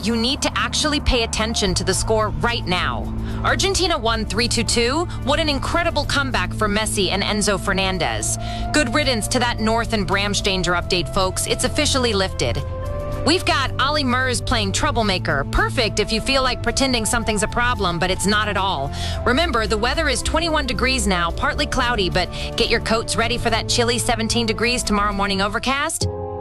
you need to actually pay attention to the score right now. Argentina won 3-2. What an incredible comeback for Messi and Enzo Fernandez. Good riddance to that North and Bramsch danger update, folks. It's officially lifted. We've got Ollie Murs playing troublemaker. Perfect if you feel like pretending something's a problem, but it's not at all. Remember, the weather is 21 degrees now, partly cloudy, but get your coats ready for that chilly 17 degrees tomorrow morning overcast.